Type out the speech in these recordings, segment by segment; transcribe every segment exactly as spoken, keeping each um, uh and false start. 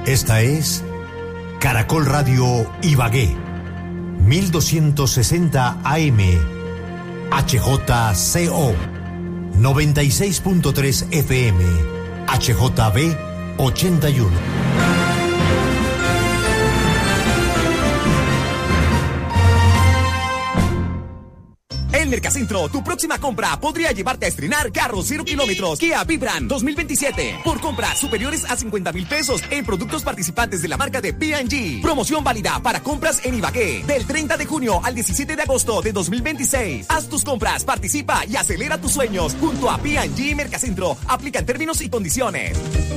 Esta es Caracol Radio Ibagué, mil doscientos sesenta A M, H J C O, noventa y seis punto tres F M, H J B ochenta y uno. En Mercacentro, tu próxima compra podría llevarte a estrenar carros cero kilómetros Kia Vibran dos mil veintisiete. Por compras superiores a cincuenta mil pesos en productos participantes de la marca de P and G. Promoción válida para compras en Ibagué del treinta de junio al diecisiete de agosto de dos mil veintiséis. Haz tus compras, participa y acelera tus sueños junto a P and G Mercacentro. Aplican términos y condiciones.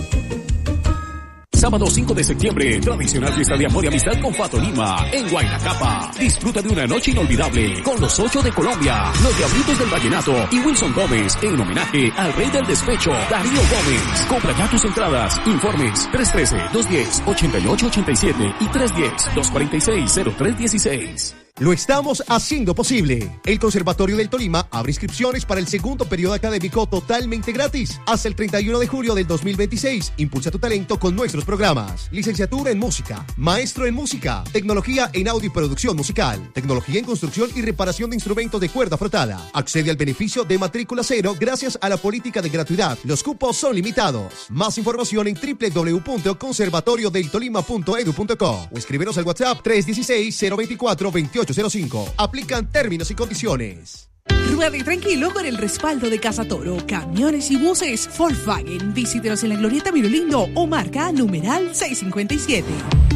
Sábado cinco de septiembre, tradicional fiesta de amor y amistad con Fato Lima, en Guaynacapa. Disfruta de una noche inolvidable con los ocho de Colombia, los Diablitos del Vallenato y Wilson Gómez, en homenaje al rey del despecho, Darío Gómez. Compra ya tus entradas. Informes tres uno tres, dos uno cero, ocho ocho ocho siete y tres uno cero, dos cuatro seis, cero tres uno seis. Lo estamos haciendo posible. El Conservatorio del Tolima abre inscripciones para el segundo periodo académico totalmente gratis hasta el treinta y uno de julio del dos mil veintiséis. Impulsa tu talento con nuestros programas: licenciatura en música, maestro en música, tecnología en audio y producción musical, tecnología en construcción y reparación de instrumentos de cuerda frotada. Accede al beneficio de matrícula cero gracias a la política de gratuidad. Los cupos son limitados. Más información en doble u doble u doble u punto conservatorio del tolima punto edu punto co o escríbenos al WhatsApp tres uno seis, cero dos cuatro, dos ocho cero cinco. Aplican términos y condiciones. Ruede tranquilo con el respaldo de Casa Toro, camiones y buses Volkswagen. Visítenos en la Glorieta Mirolindo o marca numeral seiscientos cincuenta y siete.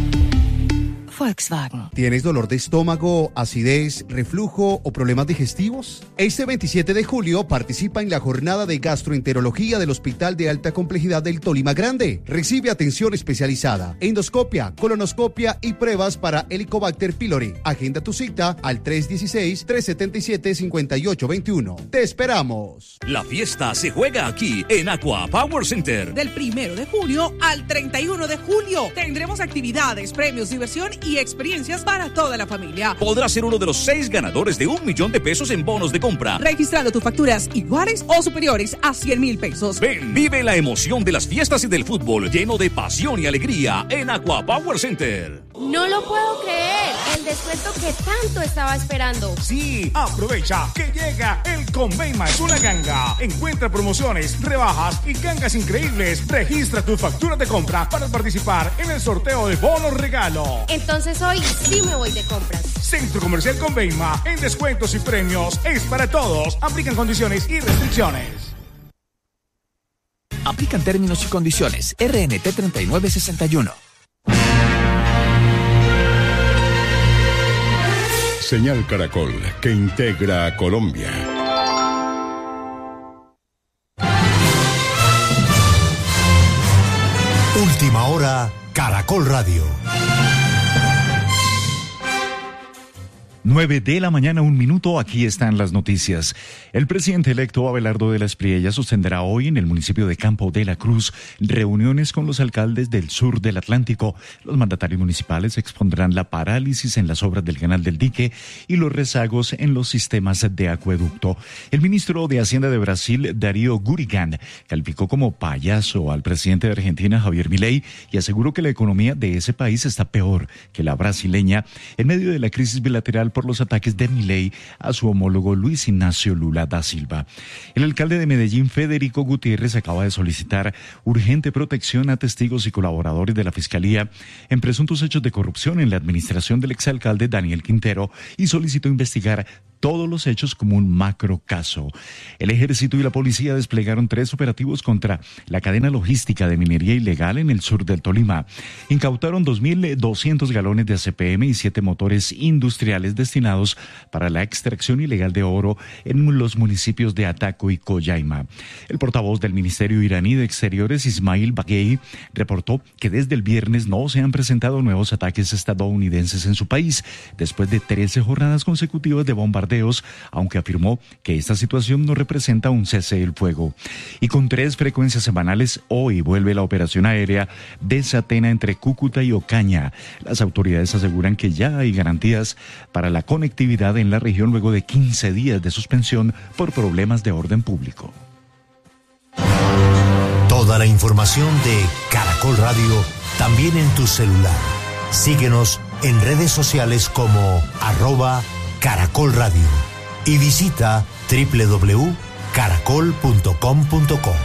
Volkswagen. ¿Tienes dolor de estómago, acidez, reflujo o problemas digestivos? Este veintisiete de julio participa en la jornada de gastroenterología del Hospital de Alta Complejidad del Tolima Grande. Recibe atención especializada, endoscopia, colonoscopia y pruebas para Helicobacter pylori. Agenda tu cita al tres uno seis, tres siete siete, cinco ocho dos uno. ¡Te esperamos! La fiesta se juega aquí en Aqua Power Center. Del primero de junio al treinta y uno de julio tendremos actividades, premios, diversión y experiencias para toda la familia. Podrás ser uno de los seis ganadores de un millón de pesos en bonos de compra, registrando tus facturas iguales o superiores a cien mil pesos. Ven, vive la emoción de las fiestas y del fútbol lleno de pasión y alegría en Aqua Power Center. No lo puedo creer, el descuento que tanto estaba esperando. Sí, aprovecha que llega el Conveima es una ganga. Encuentra promociones, rebajas y gangas increíbles. Registra tu factura de compra para participar en el sorteo de bonos regalo. Entonces hoy sí me voy de compras. Centro Comercial Conveima, en descuentos y premios es para todos. Aplican condiciones y restricciones. Aplican términos y condiciones. R N T treinta y nueve sesenta y uno. Señal Caracol, que integra a Colombia. Última hora, Caracol Radio. nueve de la mañana, un minuto, aquí están las noticias. El presidente electo Abelardo de la Espriella sostendrá hoy en el municipio de Campo de la Cruz reuniones con los alcaldes del sur del Atlántico. Los mandatarios municipales expondrán la parálisis en las obras del Canal del Dique y los rezagos en los sistemas de acueducto. El ministro de Hacienda de Brasil, Darío Gurigan, calificó como payaso al presidente de Argentina, Javier Milei, y aseguró que la economía de ese país está peor que la brasileña en medio de la crisis bilateral por los ataques de Milei a su homólogo Luis Ignacio Lula da Silva. El alcalde de Medellín, Federico Gutiérrez, acaba de solicitar urgente protección a testigos y colaboradores de la Fiscalía en presuntos hechos de corrupción en la administración del exalcalde Daniel Quintero y solicitó investigar todos los hechos como un macro caso. El ejército y la policía desplegaron tres operativos contra la cadena logística de minería ilegal en el sur del Tolima. Incautaron dos mil doscientos galones de A C P M y siete motores industriales destinados para la extracción ilegal de oro en los municipios de Ataco y Coyaima. El portavoz del Ministerio iraní de Exteriores, Ismail Baghei, reportó que desde el viernes no se han presentado nuevos ataques estadounidenses en su país, después de trece jornadas consecutivas de bombardeos, aunque afirmó que esta situación no representa un cese del fuego. Y con tres frecuencias semanales, hoy vuelve la operación aérea de Satena entre Cúcuta y Ocaña. Las autoridades aseguran que ya hay garantías para la conectividad en la región luego de quince días de suspensión por problemas de orden público. Toda la información de Caracol Radio también en tu celular. Síguenos en redes sociales como arroba Caracol Radio y visita doble u doble u doble u punto caracol punto com punto co.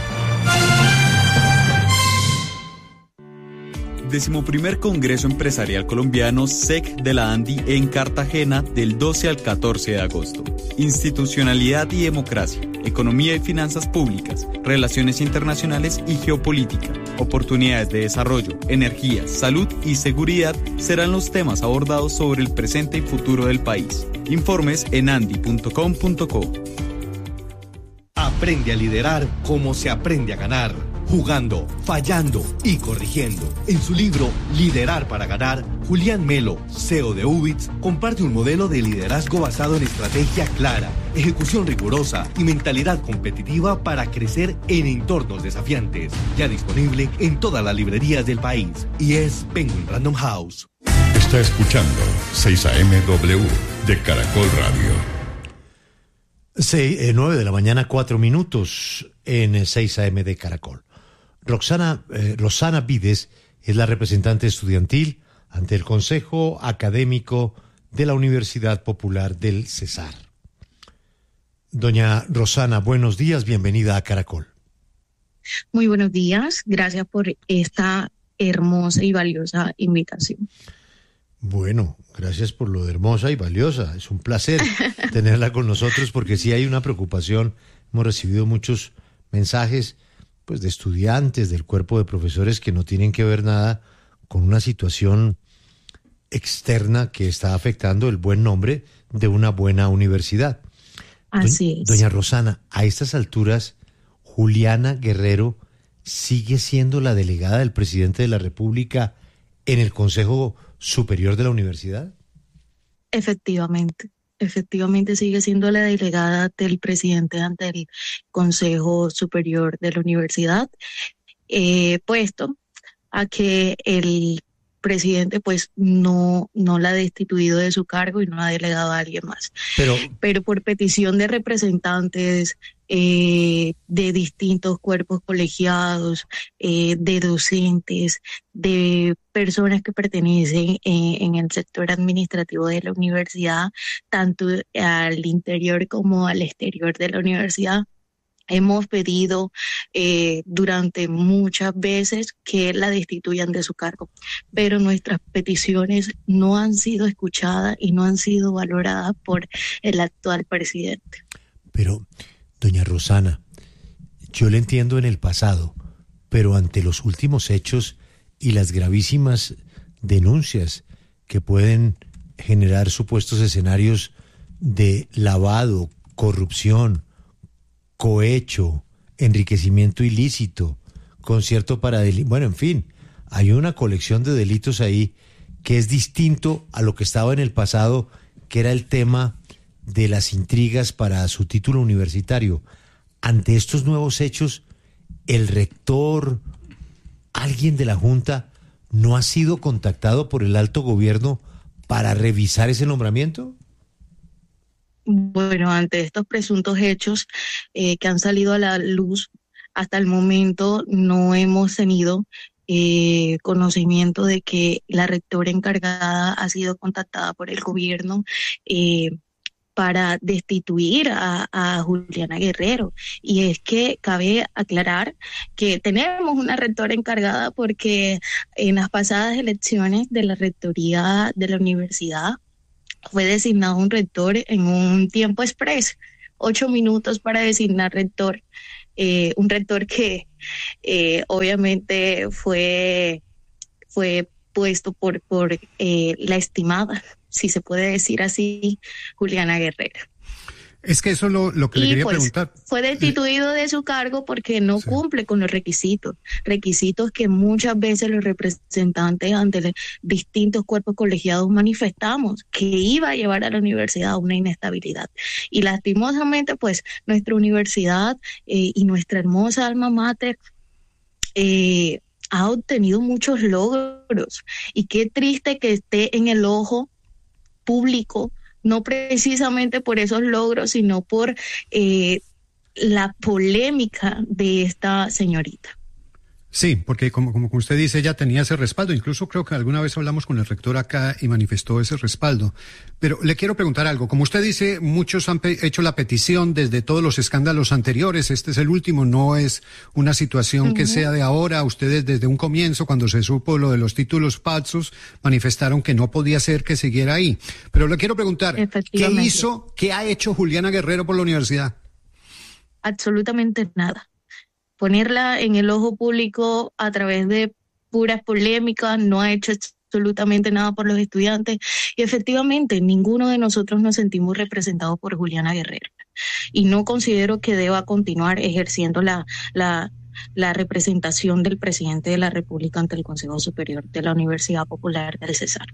Decimoprimer Congreso Empresarial Colombiano S E C de la ANDI en Cartagena del doce al catorce de agosto. Institucionalidad y democracia, economía y finanzas públicas, relaciones internacionales y geopolítica, oportunidades de desarrollo, energía, salud y seguridad serán los temas abordados sobre el presente y futuro del país. Informes en andi punto com punto co. Aprende a liderar como se aprende a ganar. Jugando, fallando y corrigiendo. En su libro Liderar para Ganar, Julián Melo, C E O de Ubits, comparte un modelo de liderazgo basado en estrategia clara, ejecución rigurosa y mentalidad competitiva para crecer en entornos desafiantes. Ya disponible en todas las librerías del país y es Penguin Random House. Está escuchando seis A M W de Caracol Radio. Sí, eh, nueve de la mañana, cuatro minutos en seis A M de Caracol. Roxana, eh, Rosana Vides es la representante estudiantil ante el Consejo Académico de la Universidad Popular del Cesar. Doña Rosana, buenos días, bienvenida a Caracol. Muy buenos días, gracias por esta hermosa y valiosa invitación. Bueno, gracias por lo de hermosa y valiosa. Es un placer tenerla con nosotros porque sí hay una preocupación. Hemos recibido muchos mensajes pues de estudiantes, del cuerpo de profesores que no tienen que ver nada con una situación externa que está afectando el buen nombre de una buena universidad. Así es. Doña Rosana, a estas alturas, Juliana Guerrero sigue siendo la delegada del presidente de la República en el Consejo Superior de la Universidad. Efectivamente. Efectivamente sigue siendo la delegada del presidente ante el Consejo Superior de la Universidad, eh, puesto a que el presidente pues no, no la ha destituido de su cargo y no ha delegado a alguien más. Pero, Pero por petición de representantes eh, de distintos cuerpos colegiados, eh, de docentes, de personas que pertenecen eh, en el sector administrativo de la universidad, tanto al interior como al exterior de la universidad, hemos pedido eh, durante muchas veces que la destituyan de su cargo, pero nuestras peticiones no han sido escuchadas y no han sido valoradas por el actual presidente. Pero, doña Rosana, yo le entiendo en el pasado, pero ante los últimos hechos y las gravísimas denuncias que pueden generar supuestos escenarios de lavado, corrupción, cohecho, enriquecimiento ilícito, concierto para delitos, bueno, en fin, hay una colección de delitos ahí que es distinto a lo que estaba en el pasado, que era el tema de las intrigas para su título universitario. Ante estos nuevos hechos, el rector, alguien de la Junta, ¿no ha sido contactado por el alto gobierno para revisar ese nombramiento? Bueno, ante estos presuntos hechos eh, que han salido a la luz, hasta el momento no hemos tenido eh, conocimiento de que la rectora encargada ha sido contactada por el gobierno eh, para destituir a, a Juliana Guerrero. Y es que cabe aclarar que tenemos una rectora encargada porque en las pasadas elecciones de la rectoría de la universidad fue designado un rector en un tiempo express, ocho minutos para designar rector, eh, un rector que eh, obviamente fue, fue puesto por, por eh, la estimada, si se puede decir así, Juliana Guerrero. Es que eso es lo, lo que le y quería pues, preguntar. Fue destituido de su cargo porque no sí. cumple con los requisitos, requisitos que muchas veces los representantes ante los distintos cuerpos colegiados manifestamos, que iba a llevar a la universidad a una inestabilidad. Y lastimosamente, pues, nuestra universidad eh, y nuestra hermosa alma mater eh, ha obtenido muchos logros. Y qué triste que esté en el ojo público, no precisamente por esos logros, sino por eh, la polémica de esta señorita. Sí, porque como, como usted dice, ella tenía ese respaldo. Incluso creo que alguna vez hablamos con el rector acá y manifestó ese respaldo. Pero le quiero preguntar algo. Como usted dice, muchos han pe- hecho la petición desde todos los escándalos anteriores. Este es el último, no es una situación uh-huh. que sea de ahora. Ustedes desde un comienzo, cuando se supo lo de los títulos falsos, manifestaron que no podía ser que siguiera ahí. Pero le quiero preguntar, ¿qué hizo, qué ha hecho Juliana Guerrero por la universidad? Absolutamente nada. Ponerla en el ojo público a través de puras polémicas, no ha hecho absolutamente nada por los estudiantes y efectivamente ninguno de nosotros nos sentimos representados por Juliana Guerrero y no considero que deba continuar ejerciendo la, la, la representación del presidente de la República ante el Consejo Superior de la Universidad Popular del Cesar.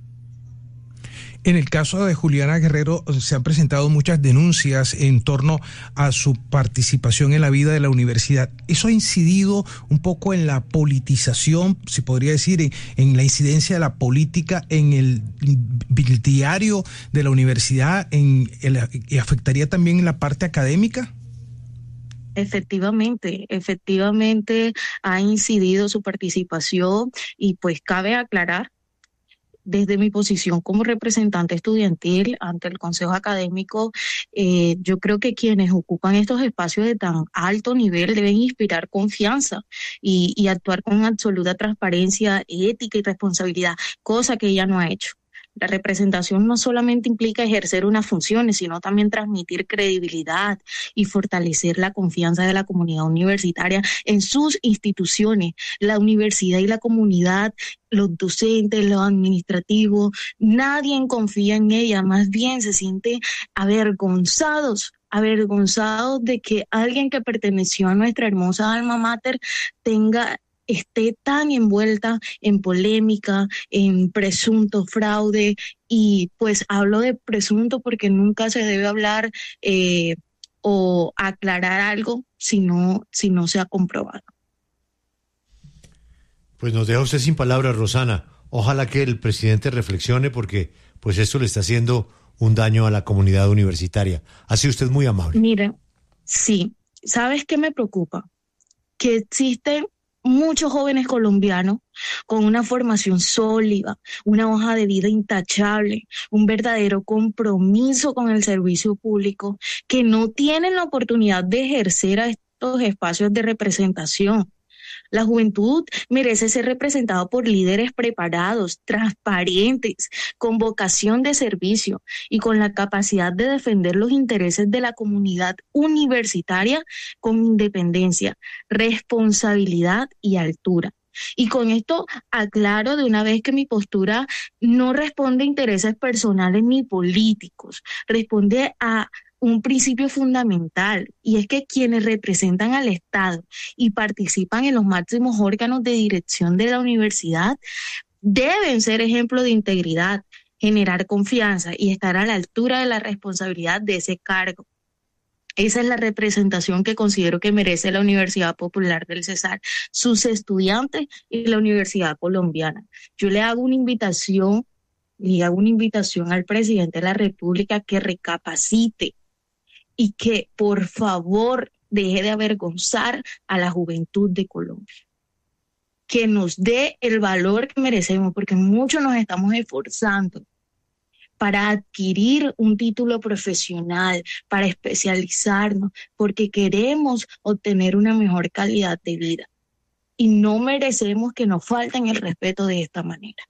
En el caso de Juliana Guerrero se han presentado muchas denuncias en torno a su participación en la vida de la universidad. ¿Eso ha incidido un poco en la politización, se podría decir, en, en la incidencia de la política en el, el diario de la universidad, en el, y afectaría también en la parte académica? Efectivamente, efectivamente ha incidido su participación y pues cabe aclarar desde mi posición como representante estudiantil ante el Consejo Académico, eh, yo creo que quienes ocupan estos espacios de tan alto nivel deben inspirar confianza y, y actuar con absoluta transparencia, ética y responsabilidad, cosa que ella no ha hecho. La representación no solamente implica ejercer unas funciones, sino también transmitir credibilidad y fortalecer la confianza de la comunidad universitaria en sus instituciones. La universidad y la comunidad, los docentes, los administrativos, nadie confía en ella, más bien se siente avergonzados. avergonzados de que alguien que perteneció a nuestra hermosa alma mater tenga esté tan envuelta en polémica, en presunto fraude, y pues hablo de presunto porque nunca se debe hablar eh, o aclarar algo si no, si no se ha comprobado. Pues nos deja usted sin palabras, Rosana. Ojalá que el presidente reflexione porque pues esto le está haciendo un daño a la comunidad universitaria. Ha sido usted muy amable. Mire, sí, ¿sabes qué me preocupa? Que existen muchos jóvenes colombianos con una formación sólida, una hoja de vida intachable, un verdadero compromiso con el servicio público, que no tienen la oportunidad de ejercer a estos espacios de representación. La juventud merece ser representada por líderes preparados, transparentes, con vocación de servicio y con la capacidad de defender los intereses de la comunidad universitaria con independencia, responsabilidad y altura. Y con esto aclaro de una vez que mi postura no responde a intereses personales ni políticos, responde a un principio fundamental, y es que quienes representan al Estado y participan en los máximos órganos de dirección de la universidad deben ser ejemplo de integridad, generar confianza y estar a la altura de la responsabilidad de ese cargo. Esa es la representación que considero que merece la Universidad Popular del Cesar, sus estudiantes y la Universidad Colombiana. Yo le hago una invitación, le hago una invitación al presidente de la República que recapacite y que por favor deje de avergonzar a la juventud de Colombia, que nos dé el valor que merecemos, porque muchos nos estamos esforzando para adquirir un título profesional, para especializarnos, porque queremos obtener una mejor calidad de vida y no merecemos que nos falten el respeto de esta manera.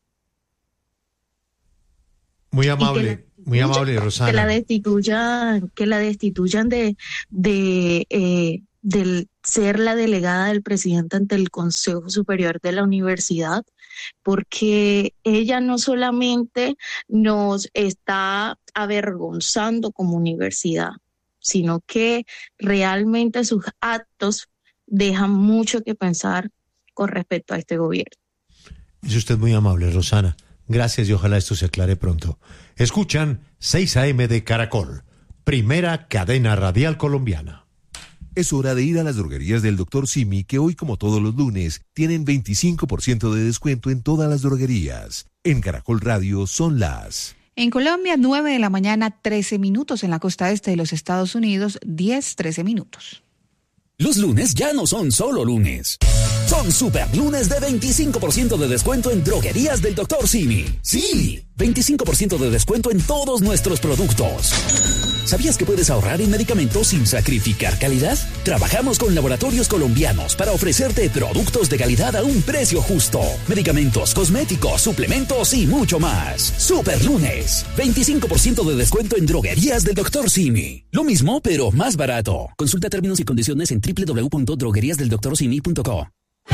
Muy amable, muy amable, Rosana. Que la destituyan, que la destituyan de, de eh, del ser la delegada del presidente ante el Consejo Superior de la Universidad, porque ella no solamente nos está avergonzando como universidad, sino que realmente sus actos dejan mucho que pensar con respecto a este gobierno. Es usted muy amable, Rosana. Gracias y ojalá esto se aclare pronto. Escuchan seis a eme de Caracol, primera cadena radial colombiana. Es hora de ir a las droguerías del doctor Simi, que hoy, como todos los lunes, tienen veinticinco por ciento de descuento en todas las droguerías. En Caracol Radio son las... En Colombia, nueve de la mañana, trece minutos. En la costa este de los Estados Unidos, diez, trece minutos. Los lunes ya no son solo lunes. Son super lunes de veinticinco por ciento de descuento en droguerías del doctor Simi. Sí, veinticinco por ciento de descuento en todos nuestros productos. ¿Sabías que puedes ahorrar en medicamentos sin sacrificar calidad? Trabajamos con laboratorios colombianos para ofrecerte productos de calidad a un precio justo. Medicamentos, cosméticos, suplementos y mucho más. Super lunes, veinticinco por ciento de descuento en droguerías del doctor Simi. Lo mismo, pero más barato. Consulta términos y condiciones en doble u doble u doble u punto droguerías del doctor simi punto co.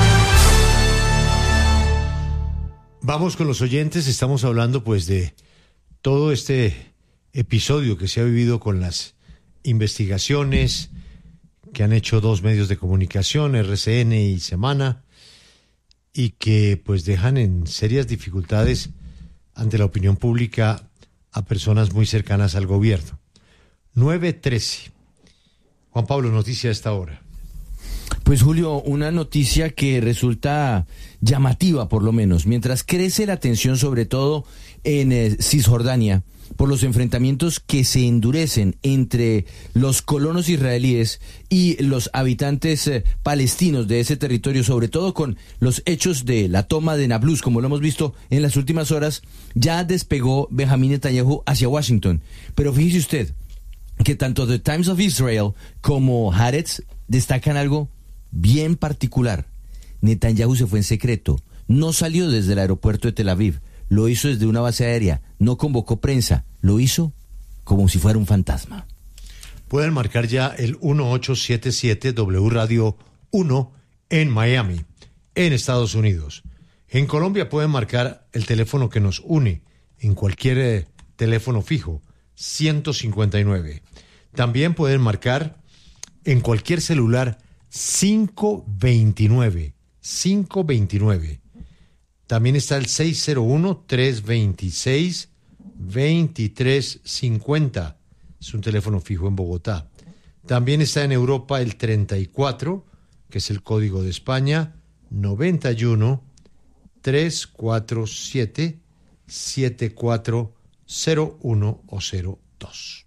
Vamos con los oyentes, estamos hablando pues de todo este episodio que se ha vivido con las investigaciones que han hecho dos medios de comunicación, R C N y Semana, y que pues dejan en serias dificultades ante la opinión pública a personas muy cercanas al gobierno. nueve trece. Juan Pablo, noticia a esta hora. Pues Julio, una noticia que resulta llamativa por lo menos. Mientras crece la tensión sobre todo en eh, Cisjordania por los enfrentamientos que se endurecen entre los colonos israelíes y los habitantes eh, palestinos de ese territorio, sobre todo con los hechos de la toma de Nablus, como lo hemos visto en las últimas horas, ya despegó Benjamín Netanyahu hacia Washington. Pero fíjese usted que tanto The Times of Israel como Haaretz destacan algo bien particular. Netanyahu se fue en secreto, no salió desde el aeropuerto de Tel Aviv, lo hizo desde una base aérea, no convocó prensa, lo hizo como si fuera un fantasma. Pueden marcar ya el uno ocho siete siete W Radio uno en Miami, en Estados Unidos. En Colombia pueden marcar el teléfono que nos une en cualquier eh, teléfono fijo, ciento cincuenta y nueve. También pueden marcar en cualquier celular cinco veintinueve, cinco veintinueve. También está el seis cero uno, tres veintiséis, veintitrés cincuenta. Es un teléfono fijo en Bogotá. También está en Europa el treinta y cuatro, que es el código de España, noventa y uno, trescientos cuarenta y siete, setenta y cuatro cero uno o cero dos.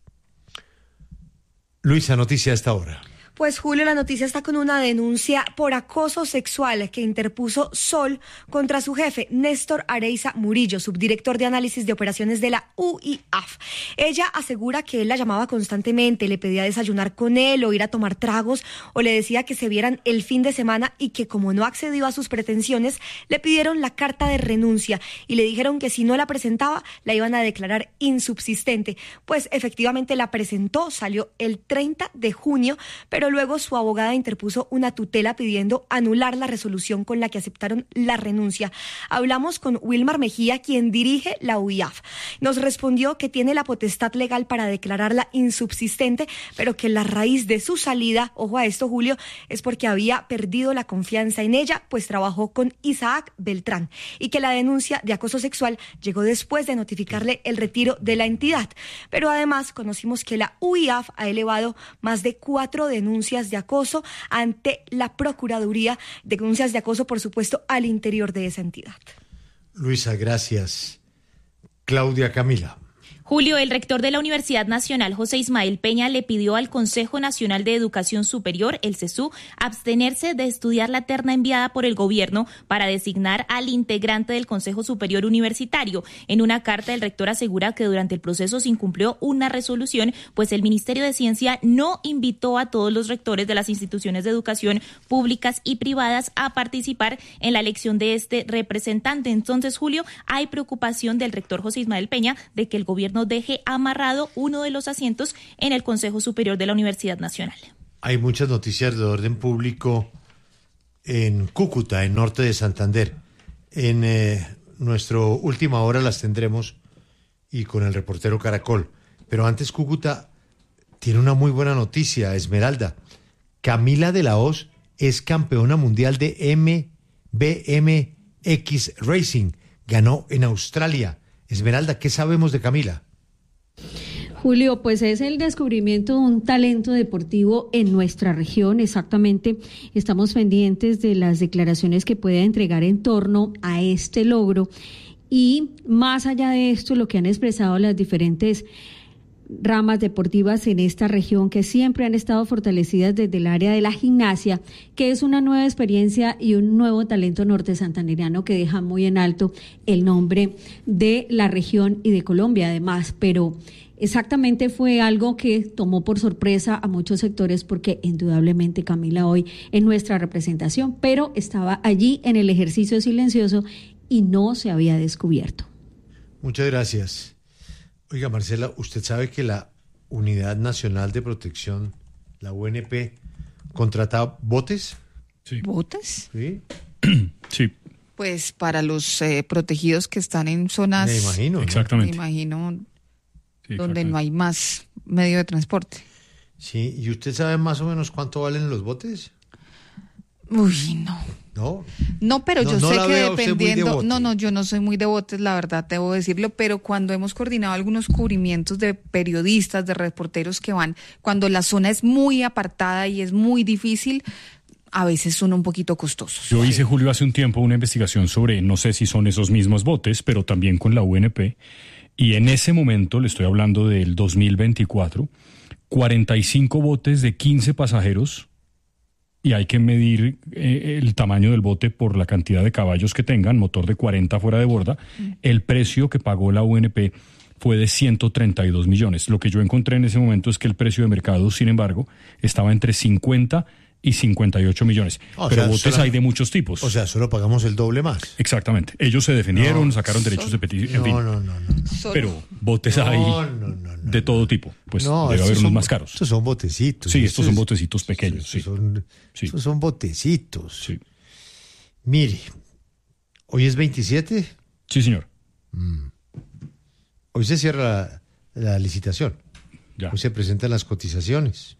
Luisa, noticia a esta hora. Pues Julio, la noticia está con una denuncia por acoso sexual que interpuso Sol contra su jefe, Néstor Areiza Murillo, subdirector de análisis de operaciones de la U I A F. Ella asegura que él la llamaba constantemente, le pedía desayunar con él o ir a tomar tragos, o le decía que se vieran el fin de semana, y que como no accedió a sus pretensiones, le pidieron la carta de renuncia y le dijeron que si no la presentaba, la iban a declarar insubsistente. Pues efectivamente la presentó, salió el treinta de junio, pero luego su abogada interpuso una tutela pidiendo anular la resolución con la que aceptaron la renuncia. Hablamos con Wilmar Mejía, quien dirige la U I A F. Nos respondió que tiene la potestad legal para declararla insubsistente, pero que la raíz de su salida, ojo a esto Julio, es porque había perdido la confianza en ella, pues trabajó con Isaac Beltrán, y que la denuncia de acoso sexual llegó después de notificarle el retiro de la entidad. Pero además conocimos que la U I A F ha elevado más de cuatro denuncias de acoso ante la Procuraduría, denuncias de acoso, por supuesto, al interior de esa entidad. Luisa, gracias. Claudia Camila. Julio, el rector de la Universidad Nacional, José Ismael Peña, le pidió al Consejo Nacional de Educación Superior, el CESU, abstenerse de estudiar la terna enviada por el gobierno para designar al integrante del Consejo Superior Universitario. En una carta, el rector asegura que durante el proceso se incumplió una resolución, pues el Ministerio de Ciencia no invitó a todos los rectores de las instituciones de educación públicas y privadas a participar en la elección de este representante. Entonces, Julio, hay preocupación del rector José Ismael Peña de que el gobierno deje amarrado uno de los asientos en el Consejo Superior de la Universidad Nacional. Hay muchas noticias de orden público en Cúcuta, en norte de Santander. En eh, nuestra última hora las tendremos y con el reportero Caracol. Pero antes, Cúcuta tiene una muy buena noticia, Esmeralda. Camila de la Hoz es campeona mundial de M B M X Racing. Ganó en Australia. Esmeralda, ¿qué sabemos de Camila? Julio, pues es el descubrimiento de un talento deportivo en nuestra región. Exactamente, estamos pendientes de las declaraciones que pueda entregar en torno a este logro. Y más allá de esto, lo que han expresado las diferentes ramas deportivas en esta región que siempre han estado fortalecidas desde el área de la gimnasia, que es una nueva experiencia y un nuevo talento norte santandereano que deja muy en alto el nombre de la región y de Colombia además, pero exactamente fue algo que tomó por sorpresa a muchos sectores porque indudablemente Camila hoy en nuestra representación, pero estaba allí en el ejercicio silencioso y no se había descubierto. Muchas gracias. Oiga, Marcela, ¿usted sabe que la Unidad Nacional de Protección, la U N P, contrata botes? Sí. ¿Botes? Sí. Sí. Pues para los eh, protegidos que están en zonas... Me imagino. ¿no? Exactamente. Me imagino Sí, donde no hay más medio de transporte. Sí, ¿y usted sabe más o menos cuánto valen los botes? Uy, no. ¿No? No, pero No, yo no sé la que vea usted muy de dependiendo... bote. No, no, yo no soy muy de botes, la verdad, debo decirlo, pero cuando hemos coordinado algunos cubrimientos de periodistas, de reporteros que van, cuando la zona es muy apartada y es muy difícil, a veces son un poquito costosos. Yo hice, Julio, hace un tiempo una investigación sobre, no sé si son esos mismos botes, pero también con la U N P, y en ese momento, le estoy hablando del dos mil veinticuatro, cuarenta y cinco botes de quince pasajeros, y hay que medir eh, el tamaño del bote por la cantidad de caballos que tengan, motor de cuarenta fuera de borda. Mm. El precio que pagó la U N P fue de ciento treinta y dos millones. Lo que yo encontré en ese momento es que el precio de mercado, sin embargo, estaba entre cincuenta y cincuenta y ocho millones. O Pero sea, botes solo, hay de muchos tipos. O sea, solo pagamos el doble más. Exactamente. Ellos se defendieron, no, sacaron derechos solo, de petición, en no, fin. No, no, no, no. Pero botes no, hay no, no, no, de todo tipo. Pues no, debe haber unos son, más caros. Estos son botecitos. Sí, estos, estos son botecitos pequeños. Estos, sí. Son, sí. estos son botecitos. Sí. Mire, ¿hoy es veintisiete? Sí, señor. Mm. Hoy se cierra la, la licitación. Ya. Hoy se presentan las cotizaciones.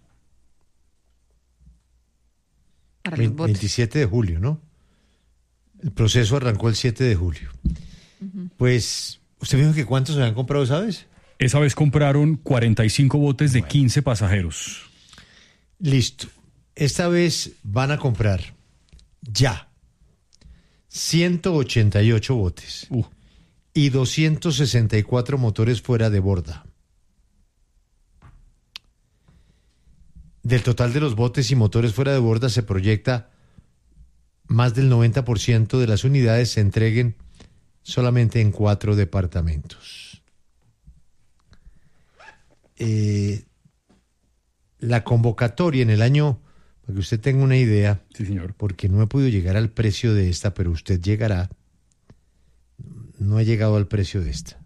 Para los botes. veintisiete de julio, ¿no? El proceso arrancó el siete de julio. Uh-huh. Pues, ¿usted me dijo que cuántos se habían comprado esa vez? Esa vez compraron cuarenta y cinco botes de bueno. quince pasajeros. Listo. Esta vez van a comprar ya ciento ochenta y ocho botes uh. y doscientos sesenta y cuatro motores fuera de borda. Del total de los botes y motores fuera de borda se proyecta más del noventa por ciento de las unidades se entreguen solamente en cuatro departamentos. Eh, la convocatoria en el año, para que usted tenga una idea, sí, señor. Porque no he podido llegar al precio de esta, pero usted llegará, no he llegado al precio de esta.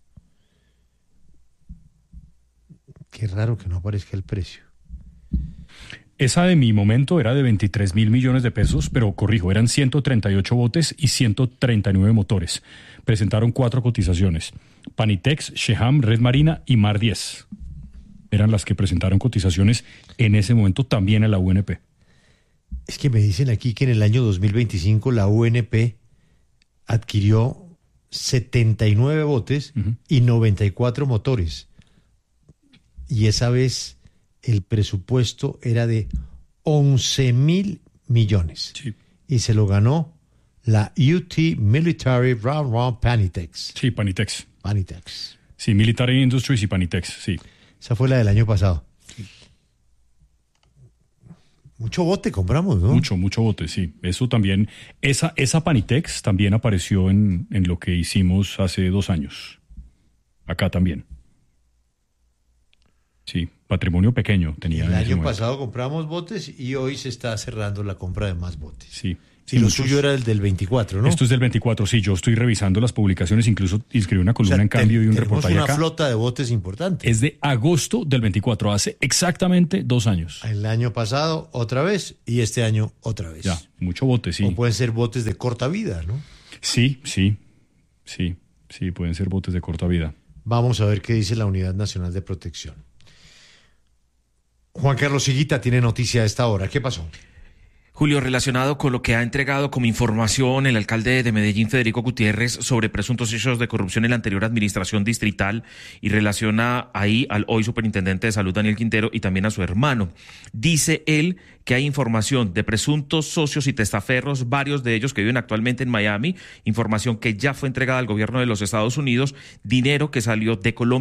Qué raro que no aparezca el precio. Esa de mi momento era de veintitrés mil millones de pesos, pero corrijo, eran ciento treinta y ocho botes y ciento treinta y nueve motores. Presentaron cuatro cotizaciones. Panitex, Sheham, Red Marina y Mar diez. Eran las que presentaron cotizaciones en ese momento también a la U N P. Es que me dicen aquí que en el año dos mil veinticinco la U N P adquirió setenta y nueve botes uh-huh. y noventa y cuatro motores. Y esa vez el presupuesto era de once mil millones. Sí. Y se lo ganó la U T Military Round Round Panitex. Sí, Panitex. Panitex. Sí, Military Industries y Panitex, sí. Esa fue la del año pasado. Sí. Mucho bote compramos, ¿no? Mucho, mucho bote, sí. Eso también, esa, esa Panitex también apareció en, en lo que hicimos hace dos años. Acá también. Sí, patrimonio pequeño tenía. El año pasado compramos botes y hoy se está cerrando la compra de más botes. Sí. Sí, y lo suyo era el del veinticuatro, ¿no? Esto es del veinticuatro, sí. Yo estoy revisando las publicaciones, incluso inscribí una columna o sea, en cambio y un reportaje acá. Tenemos una flota de botes importante. Es de agosto del veinticuatro, hace exactamente dos años. El año pasado otra vez y este año otra vez. Ya, mucho bote, sí. O pueden ser botes de corta vida, ¿no? Sí, sí, sí, sí, pueden ser botes de corta vida. Vamos a ver qué dice la Unidad Nacional de Protección. Juan Carlos Higuita tiene noticia a esta hora. ¿Qué pasó? Julio, relacionado con lo que ha entregado como información el alcalde de Medellín, Federico Gutiérrez, sobre presuntos hechos de corrupción en la anterior administración distrital y relaciona ahí al hoy superintendente de salud, Daniel Quintero, y también a su hermano. Dice él que hay información de presuntos socios y testaferros, varios de ellos que viven actualmente en Miami, información que ya fue entregada al gobierno de los Estados Unidos, dinero que salió de Colombia